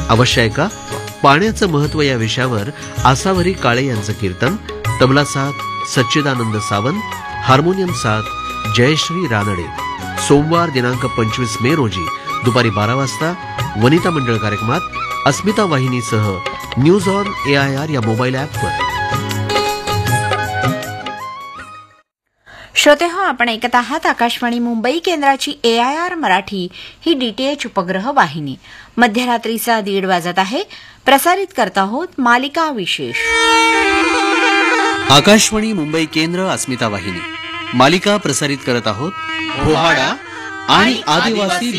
अवश्य ऐका पाण्याचं महत्व या विषयावर आसावरी काळे यांचं कीर्तन. तबला साथ सच्चिदानंद सावंत, हार्मोनियम साथ जयश्री रानडे. सोमवार दिनांक 25 मे रोजी दुपारी 12 वाजता वनिता मंडळ कार्यक्रमात अस्मिता वाहिनीसह न्यूज ऑन AIR या मोबाईल ॲपवर. श्रोते हो, आपण ऐकत आहात आकाशवाणी मुंबई केंद्राची AIR मराठी ही DTH उपग्रह वाहिनी. मध्यरात्रीचा 1:30 वाजत आहे. प्रसारित करत आहोत मालिका विशेष. आकाशवाणी मुंबई केंद्र अस्मिता वाहिनी मालिका प्रसारित करत आहोत. पोहाडा आणि आदिवासी